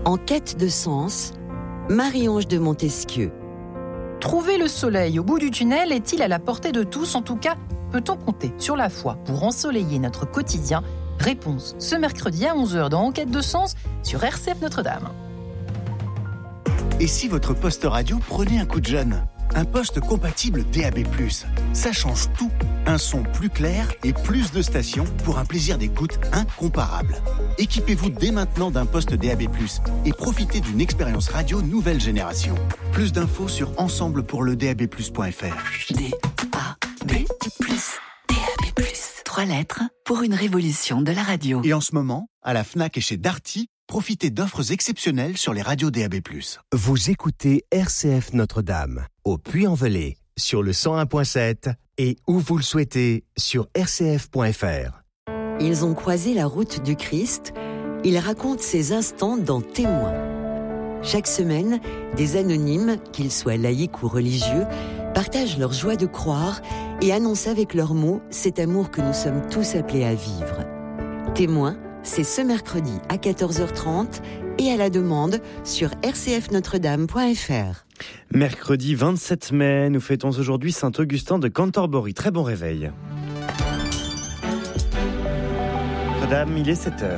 En quête de sens, Marie-Ange de Montesquieu. Trouver le soleil au bout du tunnel est-il à la portée de tous ? En tout cas, peut-on compter sur la foi pour ensoleiller notre quotidien ? Réponse ce mercredi à 11h dans En quête de sens sur RCF Notre-Dame. Et si votre poste radio prenait un coup de jeune ? Un poste compatible DAB+. Ça change tout. Un son plus clair et plus de stations pour un plaisir d'écoute incomparable. Équipez-vous dès maintenant d'un poste DAB+, et profitez d'une expérience radio nouvelle génération. Plus d'infos sur ensemblepourledab+.fr. DAB+, DAB+. 3 lettres pour une révolution de la radio. Et en ce moment, à la Fnac et chez Darty, profitez d'offres exceptionnelles sur les radios DAB+. Vous écoutez RCF Notre-Dame, au Puy-en-Velay, sur le 101.7 et où vous le souhaitez, sur rcf.fr. Ils ont croisé la route du Christ. Ils racontent ces instants dans Témoins. Chaque semaine, des anonymes, qu'ils soient laïcs ou religieux, partagent leur joie de croire et annoncent avec leurs mots cet amour que nous sommes tous appelés à vivre. Témoins, c'est ce mercredi à 14h30 et à la demande sur rcfnotredame.fr. Mercredi 27 mai, nous fêtons aujourd'hui Saint-Augustin de Cantorbéry. Très bon réveil. Notre-Dame, il est 7h.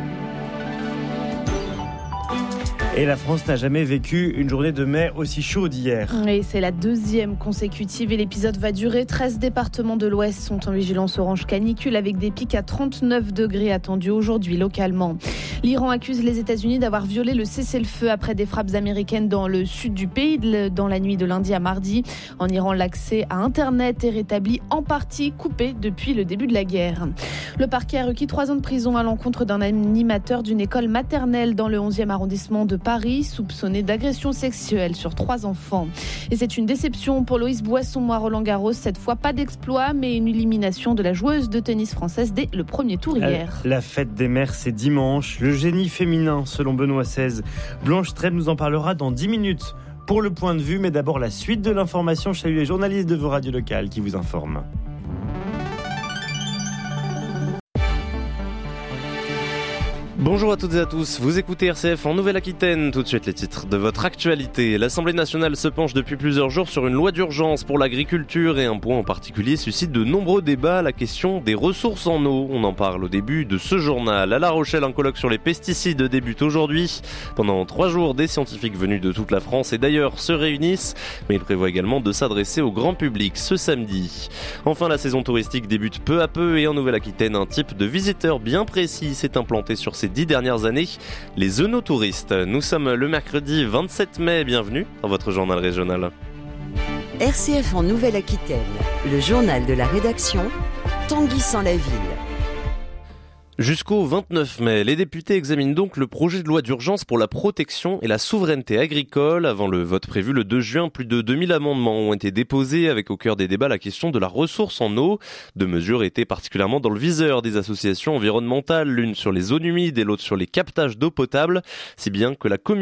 Et la France n'a jamais vécu une journée de mai aussi chaude hier. Et c'est la deuxième consécutive et l'épisode va durer. 13 départements de l'Ouest sont en vigilance orange canicule avec des pics à 39 degrés attendus aujourd'hui localement. L'Iran accuse les États-Unis d'avoir violé le cessez-le-feu après des frappes américaines dans le sud du pays dans la nuit de lundi à mardi. En Iran, l'accès à Internet est rétabli en partie coupé depuis le début de la guerre. Le parquet a requis 3 ans de prison à l'encontre d'un animateur d'une école maternelle dans le 11e arrondissement de Paris, soupçonné d'agression sexuelle sur 3 enfants. Et c'est une déception pour Loïs Boisson à Roland-Garros. Cette fois, pas d'exploit, mais une élimination de la joueuse de tennis française dès le premier tour hier. La fête des mères, c'est dimanche. Le génie féminin, selon Benoît XVI. Blanche Trèbe nous en parlera dans 10 minutes pour le point de vue. Mais d'abord, la suite de l'information. Je salue les journalistes de vos radios locales qui vous informent. Bonjour à toutes et à tous, vous écoutez RCF en Nouvelle-Aquitaine. Tout de suite les titres de votre actualité. L'Assemblée nationale se penche depuis plusieurs jours sur une loi d'urgence pour l'agriculture et un point en particulier suscite de nombreux débats, la question des ressources en eau. On en parle au début de ce journal. À La Rochelle, un colloque sur les pesticides débute aujourd'hui. Pendant 3 jours, des scientifiques venus de toute la France et d'ailleurs se réunissent, mais ils prévoient également de s'adresser au grand public ce samedi. Enfin, la saison touristique débute peu à peu et en Nouvelle-Aquitaine, un type de visiteur bien précis s'est implanté sur ces 10 dernières années, les œnotouristes. Nous sommes le mercredi 27 mai, bienvenue dans votre journal régional. RCF en Nouvelle-Aquitaine, le journal de la rédaction, Tanguy Sans-la-Ville. Jusqu'au 29 mai, les députés examinent donc le projet de loi d'urgence pour la protection et la souveraineté agricole. Avant le vote prévu le 2 juin, plus de 2000 amendements ont été déposés avec au cœur des débats la question de la ressource en eau. 2 mesures étaient particulièrement dans le viseur des associations environnementales, l'une sur les zones humides et l'autre sur les captages d'eau potable, si bien que la commission